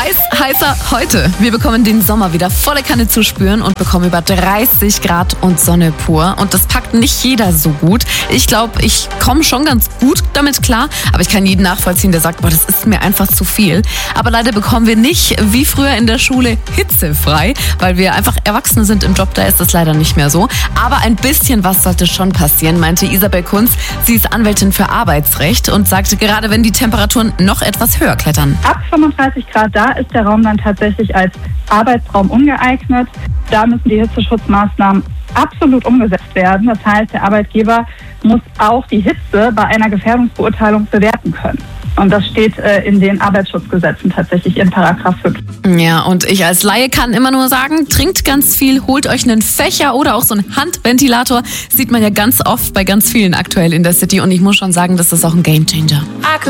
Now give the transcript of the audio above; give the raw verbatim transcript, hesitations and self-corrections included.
Heiß, heißer heute. Wir bekommen den Sommer wieder volle Kanne zu spüren und bekommen über dreißig Grad und Sonne pur. Und das packt nicht jeder so gut. Ich glaube, ich komme schon ganz gut damit klar, aber ich kann jeden nachvollziehen, der sagt, boah, das ist mir einfach zu viel. Aber leider bekommen wir nicht, wie früher in der Schule, hitzefrei, weil wir einfach Erwachsene sind im Job, da ist das leider nicht mehr so. Aber ein bisschen was sollte schon passieren, meinte Isabel Kunz. Sie ist Anwältin für Arbeitsrecht und sagte, gerade wenn die Temperaturen noch etwas höher klettern. Ab fünfunddreißig Grad, da ist der Raum dann tatsächlich als Arbeitsraum ungeeignet. Da müssen die Hitzeschutzmaßnahmen absolut umgesetzt werden. Das heißt, der Arbeitgeber muss auch die Hitze bei einer Gefährdungsbeurteilung bewerten können. Und das steht äh, in den Arbeitsschutzgesetzen tatsächlich in Paragraph fünf. Ja, und ich als Laie kann immer nur sagen, trinkt ganz viel, holt euch einen Fächer oder auch so einen Handventilator. Sieht man ja ganz oft bei ganz vielen aktuell in der City. Und ich muss schon sagen, das ist auch ein Gamechanger.